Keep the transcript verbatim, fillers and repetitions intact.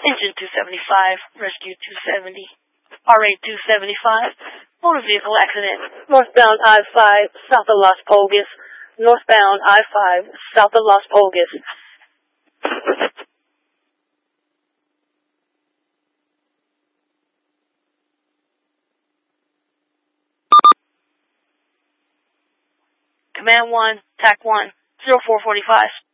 Engine two seventy-five, Rescue two seventy, R A two seventy-five, motor vehicle accident, northbound I five, south of Las Pulgas, northbound I five, south of Las Pulgas. Command one, T A C one, zero four forty-five.